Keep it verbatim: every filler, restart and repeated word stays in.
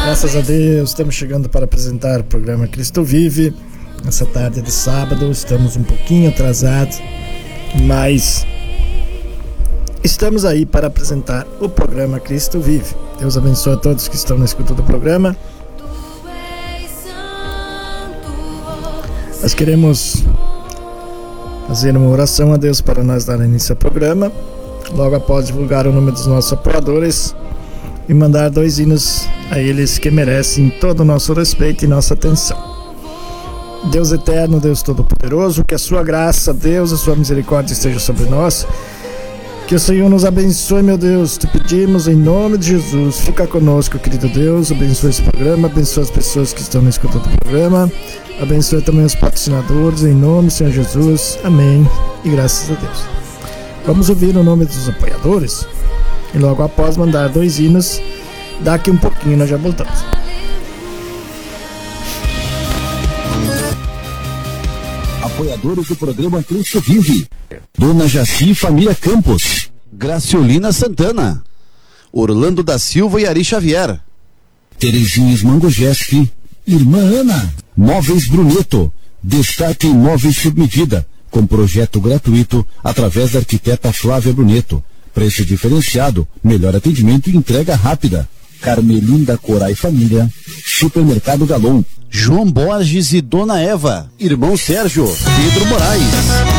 Graças a Deus, estamos chegando para apresentar o programa Cristo Vive. Nessa tarde de sábado, estamos um pouquinho atrasados, mas estamos aí para apresentar o programa Cristo Vive. Deus abençoe a todos que estão na escuta do programa. Nós queremos fazer uma oração a Deus para nós dar início ao programa. Logo após divulgar o nome dos nossos apoiadores e mandar dois hinos a eles que merecem todo o nosso respeito e nossa atenção. Deus eterno, Deus todo-poderoso, que a sua graça, Deus, a sua misericórdia esteja sobre nós. Que o Senhor nos abençoe, meu Deus. Te pedimos em nome de Jesus. Fica conosco, querido Deus. Abençoe esse programa, abençoe as pessoas que estão na escuta do programa. Abençoe também os patrocinadores, em nome do Senhor Jesus. Amém. E graças a Deus. Vamos ouvir o nome dos apoiadores e logo após mandar dois hinos. Daqui um pouquinho nós já voltamos. Apoiadores do programa Cristo Vive: Dona Jaci Família Campos, Graciolina Santana, Orlando da Silva e Ari Xavier, Terezinha Mangogeschi, Irmã Ana, Móveis Bruneto, Destaque Móveis sob medida, com projeto gratuito através da arquiteta Flávia Bruneto, preço diferenciado, melhor atendimento e entrega rápida. Carmelinda Corai Família, Supermercado Galon, João Borges e Dona Eva, Irmão Sérgio, Pedro Moraes.